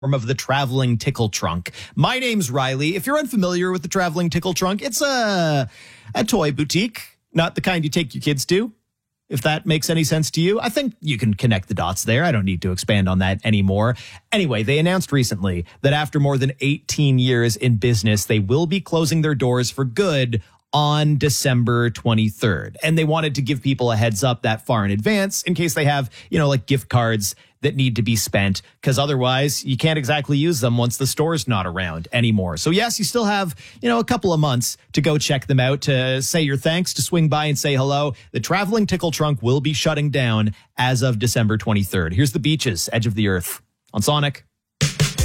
of the traveling tickle trunk. My name's Riley. If you're unfamiliar with the traveling tickle trunk, it's a toy boutique, not the kind you take your kids to. If that makes any sense to you, I think you can connect the dots there. I don't need to expand on that anymore. Anyway, they announced recently that after more than 18 years in business, they will be closing their doors for good on December 23rd. And they wanted to give people a heads up that far in advance in case they have, like gift cards that need to be spent, because otherwise you can't exactly use them once the store's not around anymore. So yes, you still have, a couple of months to go check them out, to say your thanks, to swing by and say hello. The traveling tickle trunk will be shutting down as of December 23rd. Here's the Beaches, Edge of the Earth on Sonic.